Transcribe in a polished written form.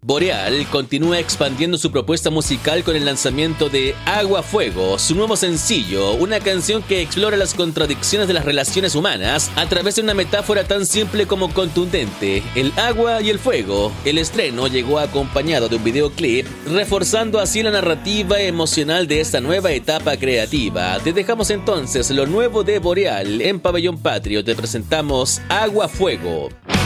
Boreal continúa expandiendo su propuesta musical con el lanzamiento de Agua Fuego, su nuevo sencillo, una canción que explora las contradicciones de las relaciones humanas a través de una metáfora tan simple como contundente, el agua y el fuego. El estreno llegó acompañado de un videoclip, reforzando así la narrativa emocional de esta nueva etapa creativa. Te dejamos entonces lo nuevo de Boreal en Pabellón Patrio, te presentamos Agua Fuego.